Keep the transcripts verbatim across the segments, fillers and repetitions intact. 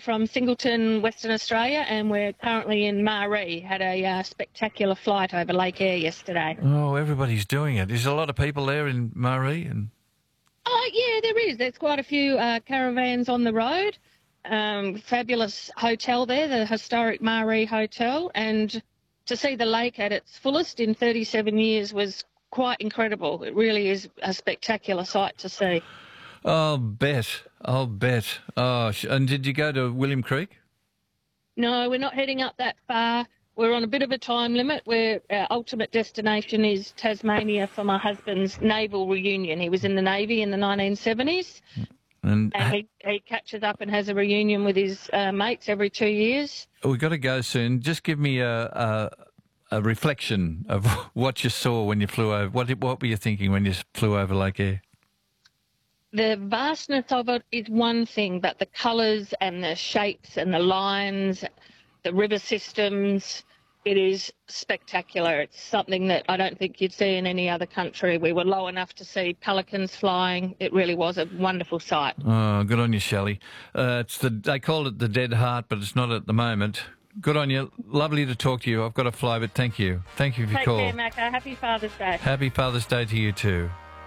from Singleton, Western Australia, and we're currently in Maree. Had a uh, spectacular flight over Lake Eyre yesterday. Oh, everybody's doing it. There's a lot of people there in Maree, and Oh, yeah, there is. There's quite a few uh, caravans on the road. Um, fabulous hotel there, the historic Maree Hotel, and to see the lake at its fullest in thirty-seven years was quite incredible. It really is a spectacular sight to see. I'll bet, I'll bet. Oh, sh- and did you go to William Creek? No, we're not heading up that far. We're on a bit of a time limit. Where our ultimate destination is Tasmania for my husband's naval reunion. He was in the Navy in the nineteen seventies. And, And he, he catches up and has a reunion with his uh, mates every two years. We've got to go soon. Just give me a, a, a reflection of what you saw when you flew over. What, what were you thinking when you flew over Lake Eyre? The vastness of it is one thing, but the colours and the shapes and the lines, the river systems, it is spectacular. It's something that I don't think you'd see in any other country. We were low enough to see pelicans flying. It really was a wonderful sight. Oh, good on you, Shelley. Uh, it's the they call it the Dead Heart, but it's not at the moment. Good on you. Lovely to talk to you. I've got to fly, but thank you. Thank you for your Take call. care, Macca. Happy Father's Day. Happy Father's Day to you too.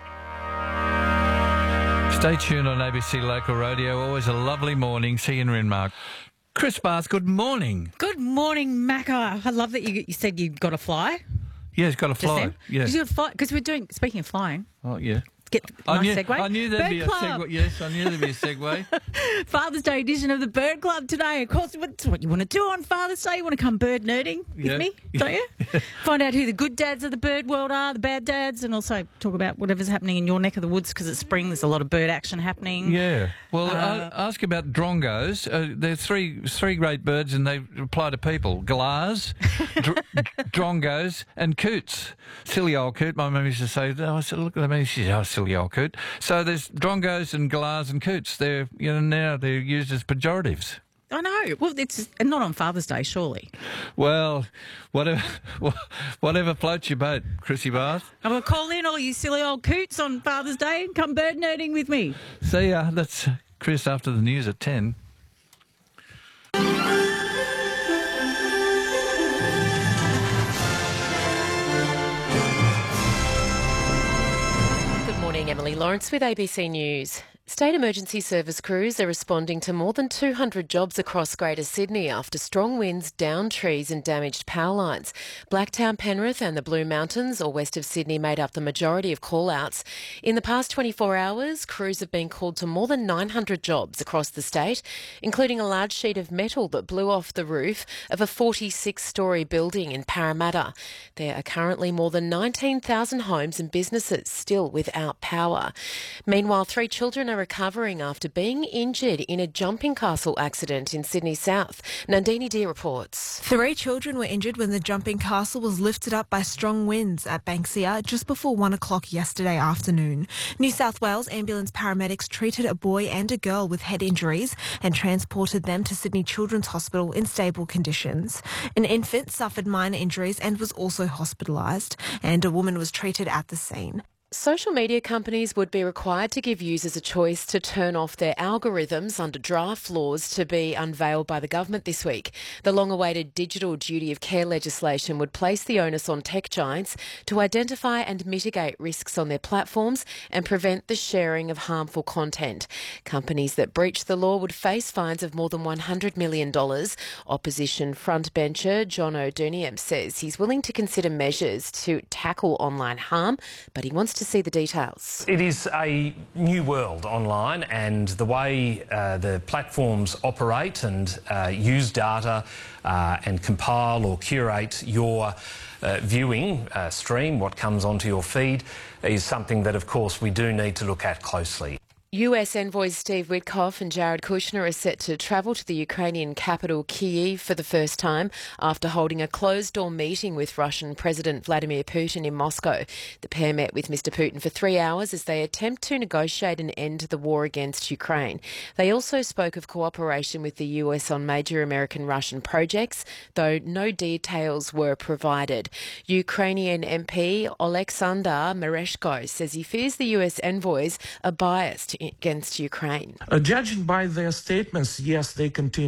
Stay tuned on A B C Local Radio. Always a lovely morning. See you in Renmark. Chris Barth, good morning. Good morning, Macca. I love that you, you said you got to fly. Yeah, it's got to Just fly. then. Yeah. Because you got to fly. Because we're doing. Speaking of flying, Oh, yeah. get I nice knew, segue. I knew there'd Bird be a Club. segue. Yes, I knew there'd be a segue. Father's Day edition of the Bird Club today. Of course, that's what you want to do on Father's Day. You want to come bird nerding with Yeah. me, don't you? Find out who the good dads of the bird world are, the bad dads, and also talk about whatever's happening in your neck of the woods because it's spring. There's a lot of bird action happening. Yeah. Well, Uh, I ask about drongos. Uh, they're three three great birds, and they apply to people: galahs, dr- drongos, and coots. Silly old coot. My mum used to say, "Oh, I said, look at me." She said, "Oh, silly old coot." So there's drongos and galahs and coots. They're you know now they're used as pejoratives. I know. Well, it's not on Father's Day, surely. Well, whatever whatever floats your boat, Chrissy Barth. I'm going to call in all you silly old coots on Father's Day and come bird nerding with me. See ya. That's Chris after the news at ten. Good morning, Emily Lawrence with A B C News. State Emergency Service crews are responding to more than two hundred jobs across Greater Sydney after strong winds downed trees and damaged power lines. Blacktown, Penrith and the Blue Mountains, or west of Sydney, made up the majority of call-outs. In the past twenty-four hours, crews have been called to more than nine hundred jobs across the state, including a large sheet of metal that blew off the roof of a forty-six storey building in Parramatta. There are currently more than nineteen thousand homes and businesses still without power. Meanwhile, three children are recovering after being injured in a jumping castle accident in Sydney South. Nandini Deer reports. Three children were injured when the jumping castle was lifted up by strong winds at Banksia just before one o'clock yesterday afternoon. New South Wales ambulance paramedics treated a boy and a girl with head injuries and transported them to Sydney Children's Hospital in stable conditions. An infant suffered minor injuries and was also hospitalised, and a woman was treated at the scene. Social media companies would be required to give users a choice to turn off their algorithms under draft laws to be unveiled by the government this week. The long-awaited digital duty of care legislation would place the onus on tech giants to identify and mitigate risks on their platforms and prevent the sharing of harmful content. Companies that breach the law would face fines of more than one hundred million dollars. Opposition frontbencher John O'Duniam says he's willing to consider measures to tackle online harm, but he wants to see the details. It is a new world online, and the way uh, the platforms operate and uh, use data uh, and compile or curate your uh, viewing uh, stream, what comes onto your feed, is something that, of course, we do need to look at closely. U S envoys Steve Witkoff and Jared Kushner are set to travel to the Ukrainian capital Kyiv for the first time after holding a closed-door meeting with Russian President Vladimir Putin in Moscow. The pair met with Mr Putin for three hours as they attempt to negotiate an end to the war against Ukraine. They also spoke of cooperation with the U S on major American-Russian projects, though no details were provided. Ukrainian M P Oleksandr Mereshko says he fears the U S envoys are biased against Ukraine. Uh, judging by their statements, yes, they continue